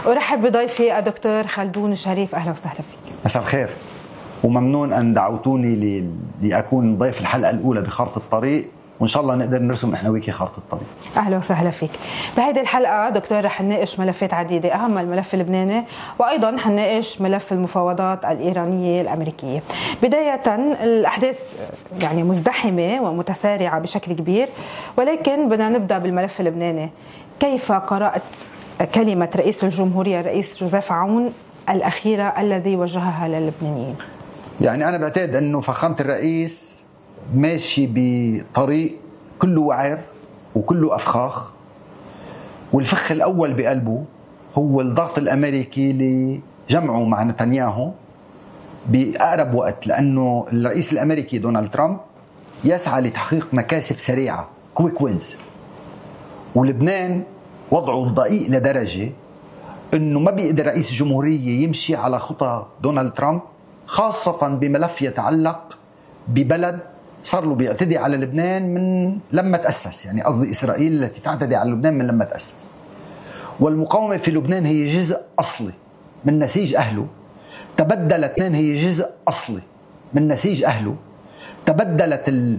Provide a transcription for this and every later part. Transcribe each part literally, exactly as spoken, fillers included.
أرحب بضيفي الدكتور خلدون الشريف، أهلا وسهلا فيك. مساء الخير، وممنون أن دعوتوني لأكون ضيف الحلقة الأولى بخارطة الطريق، وإن شاء الله نقدر نرسم إحنا وياكي خارطة الطريق. أهلا وسهلا فيك. بهذه الحلقة دكتور رح نناقش ملفات عديدة، أهم الملف اللبناني، وأيضا حنناقش ملف المفاوضات الإيرانية الأمريكية. بداية الأحداث يعني مزدحمة ومتسارعة بشكل كبير، ولكن بدنا نبدأ بالملف اللبناني. كيف قرأت كلمة رئيس الجمهورية الرئيس جوزيف عون الأخيرة الذي وجهها للبنانيين؟ يعني أنا بعتقد أنه فخامة الرئيس ماشي بطريق كله وعر وكله أفخاخ، والفخ الأول بقلبه هو الضغط الأمريكي اللي جمعه مع نتنياهو بأقرب وقت، لأنه الرئيس الأمريكي دونالد ترامب يسعى لتحقيق مكاسب سريعة، كويك وينز، ولبنان وضعه ضئيل لدرجة أنه ما بيقدر رئيس الجمهورية يمشي على خطى دونالد ترامب، خاصة بملف يتعلق ببلد صار له بيعتدي على لبنان من لما تأسس، يعني قصدي إسرائيل التي تعتدي على لبنان من لما تأسس. والمقاومة في لبنان هي جزء أصلي من نسيج أهله، تبدلت لبنان هي جزء أصلي من نسيج أهله، تبدلت ال...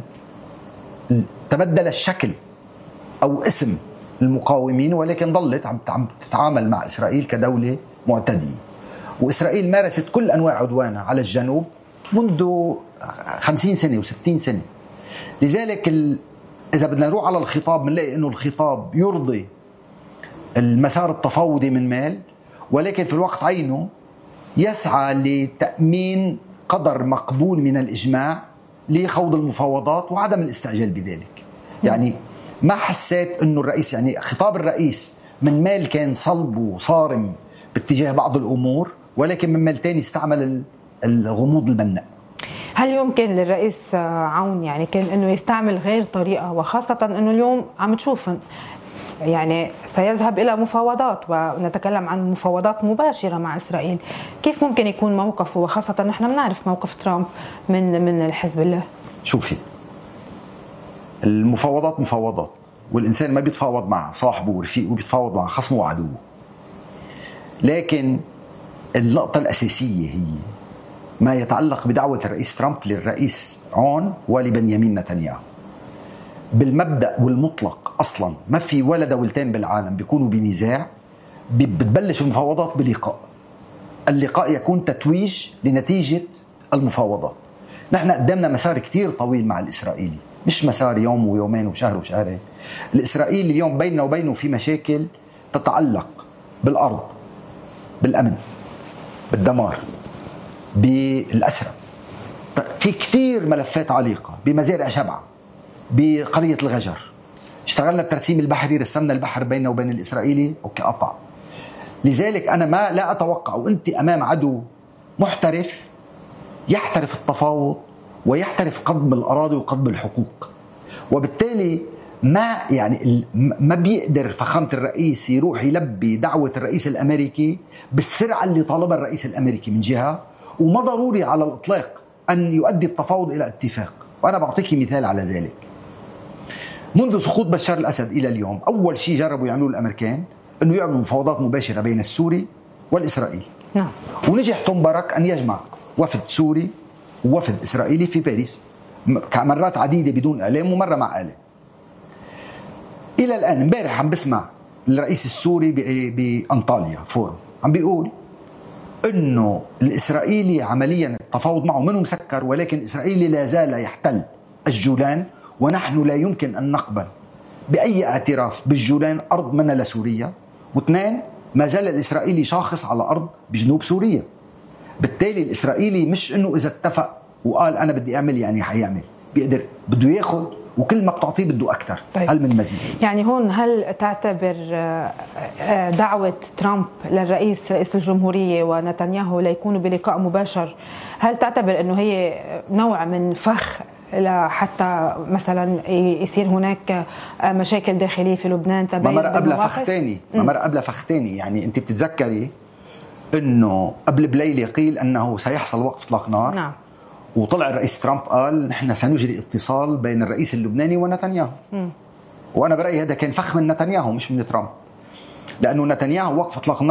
تبدل الشكل أو اسم المقاومين، ولكن ظلت عم تتعامل مع إسرائيل كدولة معتدية. وإسرائيل مارست كل أنواع عدوانها على الجنوب منذ خمسين سنة وستين سنة. لذلك ال... إذا بدنا نروح على الخطاب بنلاقي أنه الخطاب يرضي المسار التفاوضي من مال، ولكن في الوقت عينه يسعى لتأمين قدر مقبول من الإجماع لخوض المفاوضات وعدم الاستعجال بذلك. يعني ما حسيت أنه الرئيس، يعني خطاب الرئيس من مال كان صلب وصارم باتجاه بعض الأمور، ولكن من مال تاني استعمل الغموض البناء. هل يمكن للرئيس عون يعني كان أنه يستعمل غير طريقة، وخاصة أنه اليوم عم تشوف يعني سيذهب إلى مفاوضات، ونتكلم عن مفاوضات مباشرة مع إسرائيل؟ كيف ممكن يكون موقفه، وخاصة نحن بنعرف موقف ترامب من من الحزب الله؟ شوفي، المفاوضات مفاوضات، والإنسان ما بيتفاوض مع صاحبه ورفيقه، بيتفاوض مع خصمه وعدوه. لكن النقطة الأساسية هي ما يتعلق بدعوة الرئيس ترامب للرئيس عون ولبنيامين نتنياهو. بالمبدأ والمطلق أصلا ما في ولا دولتين بالعالم بيكونوا بنزاع بتبلش المفاوضات بلقاء، اللقاء يكون تتويج لنتيجة المفاوضات. نحن قدامنا مسار كتير طويل مع الإسرائيلي، مش مسار يوم ويومين وشهر وشهرين. الإسرائيلي اليوم بيننا وبينه في مشاكل تتعلق بالأرض، بالأمن، بالدمار، بالأسرى، في كثير ملفات عالقة، بمزارع شبعة، بقرية الغجر. اشتغلنا الترسيم البحري، رسمنا البحر بيننا وبين الإسرائيلي أوكي قطع. لذلك أنا ما لا أتوقع، وأنت أمام عدو محترف يحترف التفاوض ويحترف قضم الأراضي وقضم الحقوق، وبالتالي ما يعني ما بيقدر فخامة الرئيس يروح يلبي دعوة الرئيس الأمريكي بالسرعة اللي طالبها الرئيس الأمريكي من جهة، وما ضروري على الإطلاق أن يؤدي التفاوض إلى اتفاق. وأنا بعطيك مثال على ذلك. منذ سقوط بشار الأسد إلى اليوم، أول شيء جربوا يعملوه الأمريكان أنه يعملوا مفاوضات مباشرة بين السوري والإسرائيلي. نعم. ونجح توم بارك أن يجمع وفد سوري ووفد إسرائيلي في باريس مرات عديدة بدون إعلام ومرة مع إعلام. إلى الآن امبارح عم بسمع الرئيس السوري بأنطاليا فورم عم بيقول إنه الإسرائيلي عمليا التفاوض معه منه مسكر، ولكن الإسرائيلي لا زال يحتل الجولان، ونحن لا يمكن أن نقبل بأي اعتراف بالجولان أرض منا لسوريا. واثنين، ما زال الإسرائيلي شاخص على أرض بجنوب سوريا. بالتالي الإسرائيلي مش إنه إذا اتفق وقال أنا بدي أعمل يعني حيعمل، بيقدر بده ياخد، وكل ما بتعطيه بده أكثر. طيب. هل من مزيد؟ يعني هون هل تعتبر دعوة ترامب للرئيس رئيس الجمهورية ونتنياهو ليكونوا بلقاء مباشر، هل تعتبر أنه هي نوع من فخ حتى مثلا يصير هناك مشاكل داخلية في لبنان؟ ما مرة قبل فخ تاني، ما مرة قبل فخ تاني. يعني أنت بتتذكري أنه قبل بليلة قيل أنه سيحصل وقف إطلاق نار. نعم. وطلع الرئيس ترامب قال نحن سنجري اتصال بين الرئيس اللبناني ونتنياهو. م. وأنا برأيي هذا كان فخ من نتنياهو مش من ترامب، لأنه نتنياهو وقف إطلاق